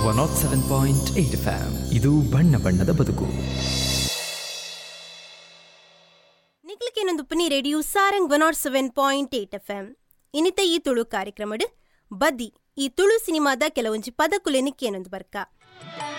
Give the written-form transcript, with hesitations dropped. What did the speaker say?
107.8 FM. ಇದು ಬಣ್ಣ ಬಣ್ಣದ ಬದುಕು. ನಿಕ್ಲಿಕೇನೊಂದು ರೇಡಿಯೋ ಸಾರಂಗ್ 107.8 FM. ಇನ್ನಿತ ಈ ತುಳು ಕಾರ್ಯಕ್ರಮಡ್ ಬದಿ ಈ ತುಳು ಸಿನಿಮಾದ ಕೆಲವೊಂಜಿ ಪದಕುಲೆನಿಕ್ಕೇನೊಂದು ಬರ್ಕ